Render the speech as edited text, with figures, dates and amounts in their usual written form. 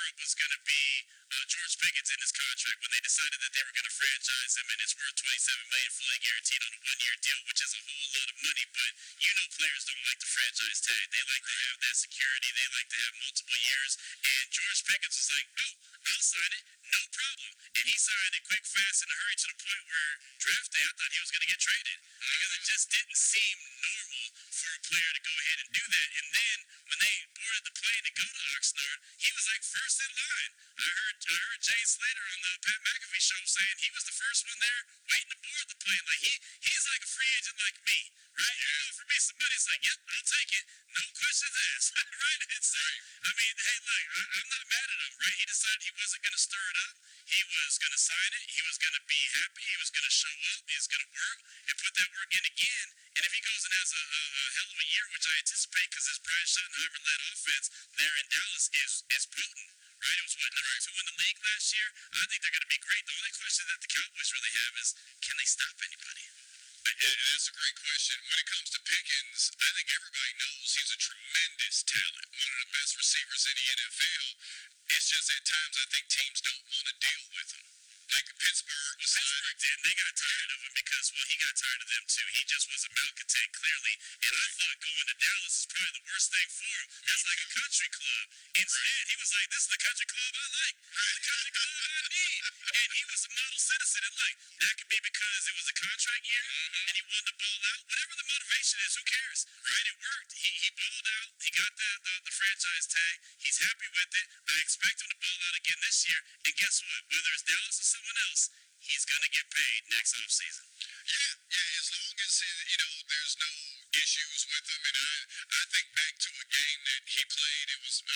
Europe was going to be George Pickens in his contract when they decided that they were going to franchise him, and it's worth $27 million fully guaranteed on a 1-year deal, which is a whole lot of money. But players don't like the franchise tag; they like to have that security. They like to have multiple years. And George Pickens was like, "Oh, I'll sign it, no problem." And he signed it quick, fast, in a hurry to the point where draft day I thought he was going to get traded because it just didn't seem normal for a player to go ahead and do that. And then when they boarded the plane to go to Oxnard, he was like first in line. I heard Jay Slater on the Pat McAfee show saying he was the first one there waiting to board the plane. Like he's like a free agent like me, right? You offer me some money, it's like, yep, I'll take it, no questions asked, right? It's I mean, hey, look, I'm not mad at him, right? He decided he wasn't going to stir it up. He was going to sign it. He was going to be happy. He was going to show up. He was going to work and put that work in again. And if he goes and has a hell of a year, which I anticipate because his Brian Schottenheimer-led offense there in Dallas is potent, right? It was number 2 in the league last year. I think they're going to be great. The only question that the Cowboys really have is, can they stop anybody? That's a great question. When it comes to Pickens, I think everybody knows he's a tremendous talent, one of the best receivers in the NFL. It's just at times I think teams don't want to deal with him. Like Pittsburgh was Pittsburgh did. They got tired of him because, well, he got tired of them too. He just was a malcontent, clearly. And I thought going to Dallas is probably the worst thing for him. That's like a country club. Instead, he was like, this is the country club I like. This is the country club I need. And he was a model citizen. And like, that could be because it was a contract year and he wanted to ball out. Whatever the motivation is, who cares? Right? It worked. He balled out. He got the franchise tag. He's happy with it. I expect him to ball out again this year. And guess what? Whether it's Dallas or someone else, he's going to get paid next offseason. Yeah, as long as, there's no issues with him. And I think back to a game that he played, it was